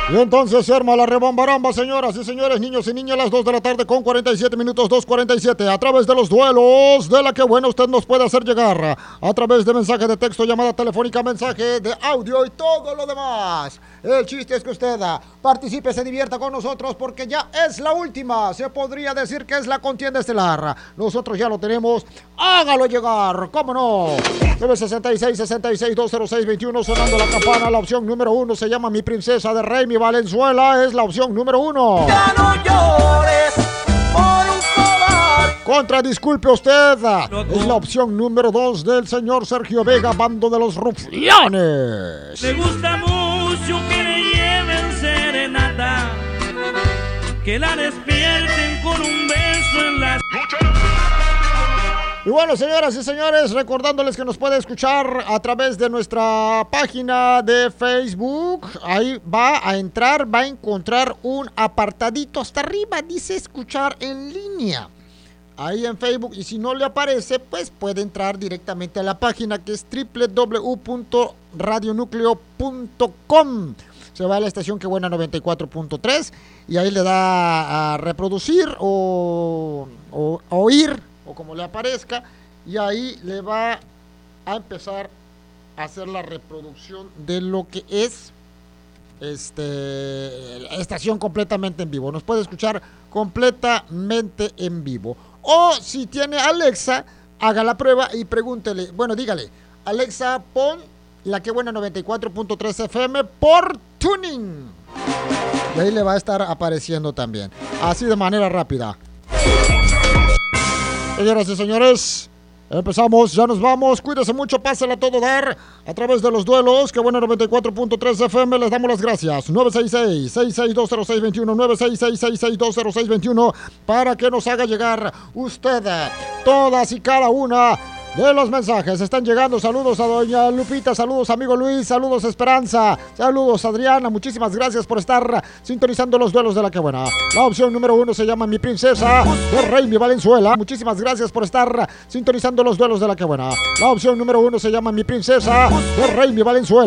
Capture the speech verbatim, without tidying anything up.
Y entonces se arma la rebombaramba, señoras y señores, niños y niñas, las dos de la tarde con cuarenta y siete minutos, dos cuarenta y siete, a través de los duelos de la que buena usted nos puede hacer llegar, a través de mensaje de texto, llamada telefónica, mensaje de audio y todo lo demás. El chiste es que usted participe, se divierta con nosotros, porque ya es la última, se podría decir que es la contienda estelar. Nosotros ya lo tenemos, hágalo llegar, ¿cómo no? nueve sesenta y seis, sesenta y seis, dos cero seis, veintiuno, sonando la campana, la opción número uno se llama Mi Princesa de Rey, Mi Valenzuela, es la opción número uno. Ya no llores por un cobarde. Contra, disculpe usted, es la opción número dos del señor Sergio Vega, Bando de los Rufianes. Me gusta mucho que le lleven serenata, que la despierten con un beso en la... Y bueno, señoras y señores, recordándoles que nos puede escuchar a través de nuestra página de Facebook. Ahí va a entrar, va a encontrar un apartadito hasta arriba, dice escuchar en línea. Ahí en Facebook, y si no le aparece, pues puede entrar directamente a la página, que es doble u doble u doble u punto radio núcleo punto com. Se va a la estación Que Buena noventa y cuatro punto tres y ahí le da a reproducir o, o a oír, o como le aparezca, y ahí le va a empezar a hacer la reproducción de lo que es este la estación completamente en vivo. Nos puede escuchar completamente en vivo. O si tiene Alexa, haga la prueba y pregúntele, bueno, dígale, Alexa, pon La Que Buena noventa y cuatro punto tres F M por tuning. Y ahí le va a estar apareciendo también. Así de manera rápida. Señoras y señores, empezamos, ya nos vamos, cuídese mucho, pásela a todo dar a través de los duelos, Que Buena noventa y cuatro punto tres F M, les damos las gracias, nueve seis seis, seis seis dos cero seis dos uno, nueve seis seis, seis seis dos cero seis dos uno, para que nos haga llegar usted todas y cada una de los mensajes. Están llegando saludos a doña Lupita, saludos amigo Luis, saludos Esperanza, saludos Adriana, muchísimas gracias por estar sintonizando los duelos de La Que Buena. La opción número uno se llama Mi Princesa de Rey, Mi Valenzuela, muchísimas gracias por estar sintonizando los duelos de La Que Buena. La opción número uno se llama Mi Princesa de Rey, Mi Valenzuela.